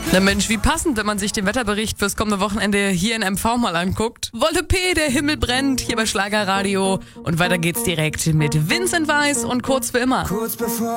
Na Mensch, wie passend, wenn man sich den Wetterbericht fürs kommende Wochenende hier in MV mal anguckt. Wolle P, der Himmel brennt, hier bei Schlagerradio. Und weiter geht's direkt mit Vincent Weiss und Kurz für immer. Kurz bevor